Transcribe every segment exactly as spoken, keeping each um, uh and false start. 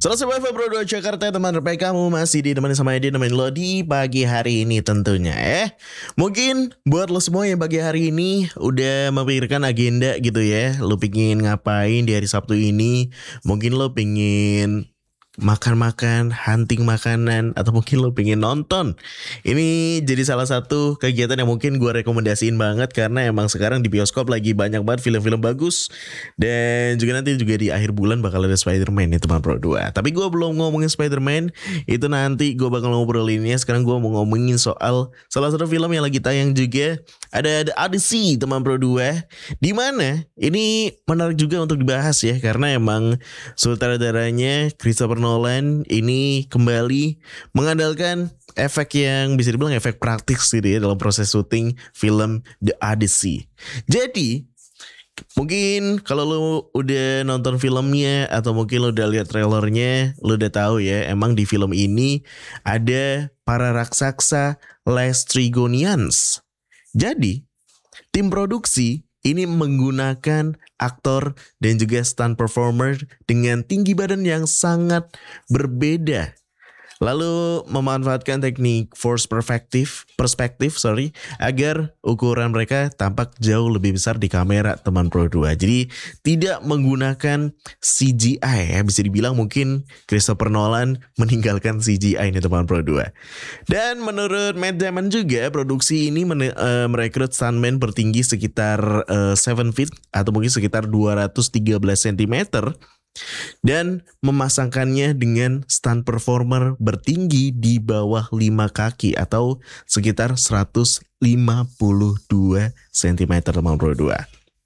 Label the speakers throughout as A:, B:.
A: Selamat sore Februari dua Jakarta, teman repai kamu masih ditemani sama Edi, nemenin lo di pagi hari ini tentunya eh. Mungkin buat lo semua yang pagi hari ini udah memikirkan agenda gitu ya. Lo pingin ngapain di hari Sabtu ini? Mungkin lo pingin makan-makan, hunting makanan, atau mungkin lo pengen nonton. Ini jadi salah satu kegiatan yang mungkin gue rekomendasiin banget, karena emang sekarang di bioskop lagi banyak banget film-film bagus. Dan juga nanti juga di akhir bulan bakal ada Spider-Man nih teman Pro dua. Tapi gue belum ngomongin Spider-Man, itu nanti gue bakal ngobrolinnya. Sekarang gue mau ngomongin soal salah satu film yang lagi tayang juga. Ada The Odyssey teman Pro dua, dimana ini menarik juga untuk dibahas ya, karena emang sutradaranya Christopher Nolan ini kembali mengandalkan efek yang bisa dibilang efek praktis gitu ya dalam proses syuting film The Odyssey. Jadi mungkin kalau lo udah nonton filmnya atau mungkin lo udah lihat trailernya, lo udah tahu ya, emang di film ini ada para raksasa Lestrygonians. Jadi tim produksi ini menggunakan aktor dan juga stunt performer dengan tinggi badan yang sangat berbeda. Lalu memanfaatkan teknik force perspective, perspektif, sorry, agar ukuran mereka tampak jauh lebih besar di kamera teman Pro dua. Jadi tidak menggunakan C G I ya, bisa dibilang mungkin Christopher Nolan meninggalkan C G I ini teman Pro dua. Dan menurut Matt Damon juga, produksi ini men- uh, merekrut stuntman bertinggi sekitar uh, tujuh feet atau mungkin sekitar dua ratus tiga belas sentimeter. Dan memasangkannya dengan stunt performer bertinggi di bawah lima kaki atau sekitar seratus lima puluh dua sentimeter teman Pro dua.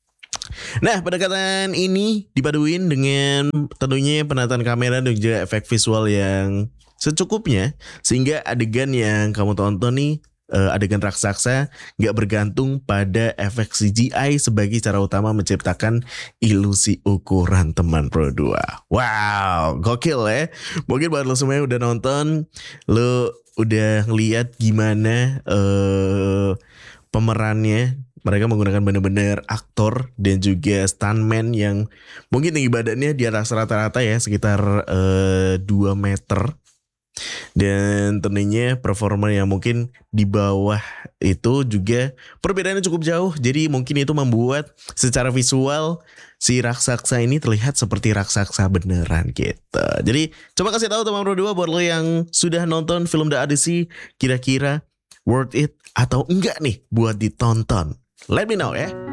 A: Nah, pendekatan ini dipaduin dengan tentunya penataan kamera dan juga efek visual yang secukupnya, sehingga adegan yang kamu tonton nih, Uh, adegan raksasa gak bergantung pada efek C G I sebagai cara utama menciptakan ilusi ukuran teman Pro dua. Wow, gokil ya. Mungkin buat lo semua yang udah nonton, lo udah ngeliat gimana uh, pemerannya. Mereka menggunakan benar-benar aktor dan juga stuntman yang mungkin tinggi badannya di atas rata-rata ya, sekitar uh, dua meter. Dan tentunya performer yang mungkin di bawah itu juga perbedaannya cukup jauh. Jadi mungkin itu membuat secara visual si raksasa ini terlihat seperti raksasa beneran gitu. Jadi coba kasih tahu teman Pro dua buat lo yang sudah nonton film The Odyssey, kira-kira worth it atau enggak nih buat ditonton. Let me know ya.